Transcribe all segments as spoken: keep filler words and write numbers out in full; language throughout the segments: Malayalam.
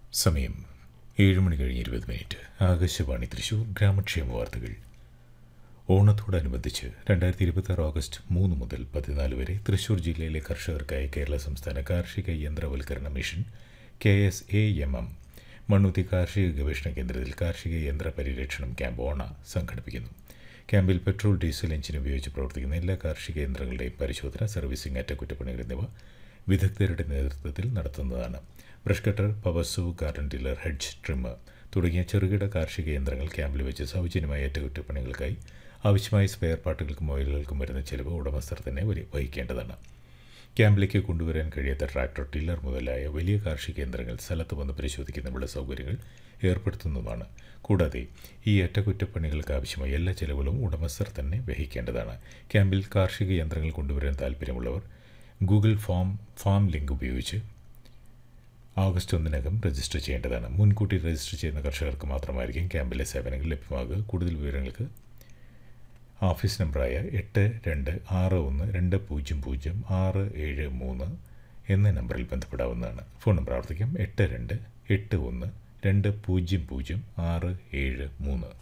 സമയം ഏഴ് മണി കഴിഞ്ഞ് ഇരുപത് മിനിറ്റ്. ആകാശവാണി തൃശൂർ ഗ്രാമക്ഷേമ വാർത്തകൾ. ഓണത്തോടനുബന്ധിച്ച് രണ്ടായിരത്തി ഇരുപത്തി ആറ് ഓഗസ്റ്റ് മൂന്ന് മുതൽ പതിനാല് വരെ തൃശൂർ ജില്ലയിലെ കർഷകർക്കായി കേരള സംസ്ഥാന കാർഷിക യന്ത്രവൽക്കരണ mission K S A M M Mannuthy കാർഷിക ഗവേഷണ കേന്ദ്രത്തിൽ കാർഷിക യന്ത്ര പരിരക്ഷണം ക്യാമ്പ് ഓണ സംഘടിപ്പിക്കുന്നു. ക്യാമ്പിൽ പെട്രോൾ, ഡീസൽ എഞ്ചിൻ ഉപയോഗിച്ച് പ്രവർത്തിക്കുന്ന എല്ലാ കാർഷിക യന്ത്രങ്ങളുടെയും പരിശോധന, സർവീസിംഗ്, അറ്റകുറ്റപ്പണികൾ എന്നിവ വിദഗ്ധരുടെ നേതൃത്വത്തിൽ നടത്തുന്നതാണ്. ബ്രഷ് കട്ടർ, പവർ സൂ, ഗാർഡൻ ടില്ലർ, ഹെഡ്ജ് ട്രിമ്മർ തുടങ്ങിയ ചെറുകിട കാർഷിക യന്ത്രങ്ങൾ ക്യാമ്പിൽ വെച്ച് സൗജന്യമായ അറ്റകുറ്റപ്പണികൾക്കായി ആവശ്യമായ സ്പെയർ പാർട്ടുകൾക്കും ഓയിലുകൾക്കും വരുന്ന ചെലവ് ഉടമസ്ഥർ തന്നെ വഹിക്കേണ്ടതാണ്. ക്യാമ്പിലേക്ക് കൊണ്ടുവരാൻ കഴിയാത്ത ട്രാക്ടർ, ടില്ലർ മുതലായ വലിയ കാർഷിക യന്ത്രങ്ങൾ സ്ഥലത്ത് വന്ന് പരിശോധിക്കുന്നതിനുള്ള സൗകര്യങ്ങൾ ഏർപ്പെടുത്തുന്നതുമാണ്. കൂടാതെ ഈ അറ്റകുറ്റപ്പണികൾക്ക് ആവശ്യമായ എല്ലാ ചെലവുകളും ഉടമസ്ഥർ തന്നെ വഹിക്കേണ്ടതാണ്. ക്യാമ്പിൽ കാർഷിക യന്ത്രങ്ങൾ കൊണ്ടുവരാൻ താൽപ്പര്യമുള്ളവർ ഗൂഗിൾ ഫോം ഫാം ലിങ്ക് ഉപയോഗിച്ച് ഓഗസ്റ്റ് ഒന്നിനകം രജിസ്റ്റർ ചെയ്യേണ്ടതാണ്. മുൻകൂട്ടി രജിസ്റ്റർ ചെയ്യുന്ന കർഷകർക്ക് മാത്രമായിരിക്കും ക്യാമ്പിലെ സേവനങ്ങൾ ലഭ്യമാകുക. കൂടുതൽ വിവരങ്ങൾക്ക് ഓഫീസ് നമ്പറായ എട്ട് രണ്ട് ആറ് ഒന്ന് രണ്ട് പൂജ്യം പൂജ്യം ആറ് ഏഴ് മൂന്ന് എന്ന നമ്പറിൽ ബന്ധപ്പെടാവുന്നതാണ്. ഫോൺ നമ്പർ ആവർത്തിക്കാം: എട്ട് രണ്ട് എട്ട് ഒന്ന് രണ്ട് പൂജ്യം പൂജ്യം ആറ് ഏഴ് മൂന്ന്.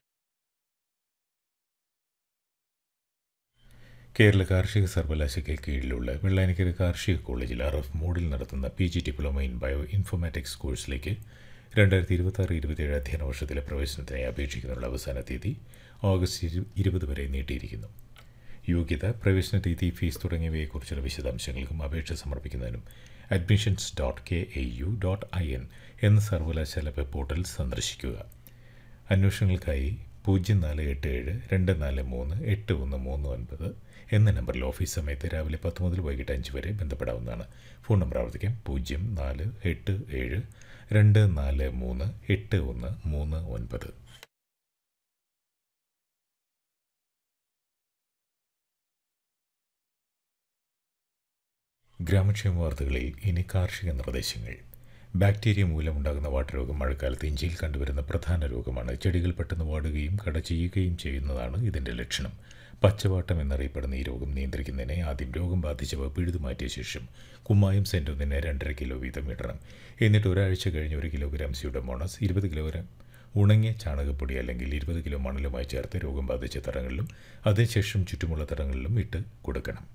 കേരള കാർഷിക സർവകലാശാലയ്ക്ക് കീഴിലുള്ള വെള്ളാനിക്കര കാർഷിക കോളേജിൽ ആർ എഫ് മോഡിൽ നടത്തുന്ന P G diploma in bio informatics കോഴ്സിലേക്ക് രണ്ടായിരത്തി ഇരുപത്തി ആറ് ഇരുപത്തിയേഴ് അധ്യയന വർഷത്തിലെ പ്രവേശനത്തിനായി അപേക്ഷിക്കുന്നതിനുള്ള അവസാന തീയതി ഓഗസ്റ്റ് ഇരുപത് വരെ നീട്ടിയിരിക്കുന്നു. യോഗ്യത, പ്രവേശന തീയതി, ഫീസ് തുടങ്ങിയവയെക്കുറിച്ചുള്ള വിശദാംശങ്ങൾക്കും അപേക്ഷ സമർപ്പിക്കുന്നതിനും admissions dot K A U dot I N എന്ന സർവകലാശാല വെബ് പോർട്ടൽ സന്ദർശിക്കുക. അന്വേഷണങ്ങൾക്കായി പൂജ്യം നാല് എട്ട് ഏഴ് രണ്ട് നാല് മൂന്ന് എട്ട് ഒന്ന് മൂന്ന് ഒൻപത് എന്ന നമ്പറിൽ ഓഫീസ് സമയത്ത് രാവിലെ പത്ത് മുതൽ വൈകിട്ട് അഞ്ച് വരെ ബന്ധപ്പെടാവുന്നതാണ്. ഫോൺ നമ്പർ ആവർത്തിക്കാം: പൂജ്യം നാല് എട്ട് ഏഴ് രണ്ട് നാല് മൂന്ന് എട്ട് ഒന്ന് മൂന്ന് ഒൻപത്. ഗ്രാമക്ഷേമ വാർത്തകളിൽ ഇനി കാർഷിക നിർദ്ദേശങ്ങൾ. ബാക്ടീരിയ മൂലമുണ്ടാകുന്ന വാട്ടരോഗം മഴക്കാലത്ത് ഇഞ്ചിയിൽ കണ്ടുവരുന്ന പ്രധാന രോഗമാണ്. ചെടികൾ പെട്ടെന്ന് വാടുകയും കടചെയ്യുകയും ചെയ്യുന്നതാണ് ഇതിൻ്റെ ലക്ഷണം. പച്ചവാട്ടം എന്നറിയപ്പെടുന്ന ഈ രോഗം നിയന്ത്രിക്കുന്നതിന് ആദ്യം രോഗം ബാധിച്ചവ പിഴുതു മാറ്റിയ ശേഷം കുമ്മായം സെൻറ്റൊന്നിന് രണ്ടര കിലോ വീതം ഇടണം. എന്നിട്ട് ഒരാഴ്ച കഴിഞ്ഞ് ഒരു കിലോഗ്രാം സ്യൂഡോമോണസ്, ഇരുപത് കിലോഗ്രാം ഉണങ്ങിയ ചാണകപ്പൊടി അല്ലെങ്കിൽ ഇരുപത് കിലോ മണലുമായി ചേർത്ത് രോഗം ബാധിച്ച തടങ്ങളിലും അതിനുശേഷം ചുറ്റുമുള്ള തടങ്ങളിലും ഇട്ട് കൊടുക്കണം.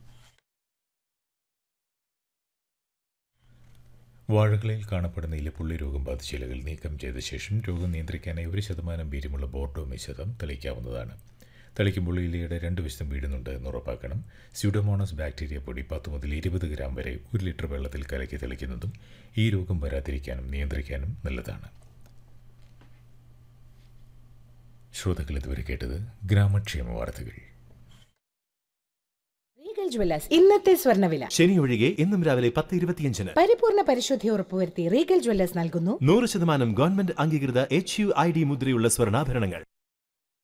വാഴകളിൽ കാണപ്പെടുന്ന ഇലപ്പുള്ളി രോഗം ബാധിച്ച ഇലകൾ നീക്കം ചെയ്ത ശേഷം രോഗം നിയന്ത്രിക്കാനായി ഒരു ശതമാനം വീര്യമുള്ള ബോർഡോ മിശ്രിതം തളിക്കാവുന്നതാണ്. തളിക്കുമ്പോൾ ഇലയുടെ രണ്ട് വശത്തും വീഴുന്നുണ്ട് എന്ന് ഉറപ്പാക്കണം. സ്യൂഡോമോണസ് ബാക്ടീരിയ പൊടി പത്ത് മുതൽ ഇരുപത് ഗ്രാം വരെ ഒരു ലിറ്റർ വെള്ളത്തിൽ കലക്കി തളിക്കുന്നതും ഈ രോഗം വരാതിരിക്കാനും നിയന്ത്രിക്കാനും നല്ലതാണ്. ശ്രോതാക്കൾ ഇതുവരെ കേട്ടത് ഗ്രാമക്ഷേമ വാർത്തകൾ. ജ്വല്ലേഴ്സ് ഇന്നത്തെ സ്വർണ്ണവില. ശനി ഒഴികെ ഇന്നും രാവിലെ പത്ത് ഇരുപത്തിയഞ്ചിന് പരിപൂർണ പരിശുദ്ധി ഉറപ്പുവരുത്തി റീഗൽ ജ്വല്ലേഴ്സ് നൽകുന്നു നൂറ് ശതമാനം ഗവൺമെന്റ് അംഗീകൃത എച്ച് യു ഐ ഡി മുദ്രയുള്ള സ്വർണ്ണാഭരണങ്ങൾ.